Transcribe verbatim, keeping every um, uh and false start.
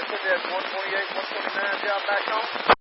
Put that one twenty-eight, one twenty-nine job back on.